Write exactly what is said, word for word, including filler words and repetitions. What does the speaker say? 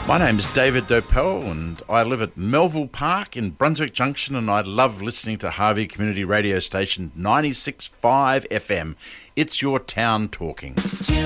My name's David Dopel and I live at Melville Park in Brunswick Junction, and I love listening to Harvey Community Radio Station ninety-six point five F M. It's your town talking.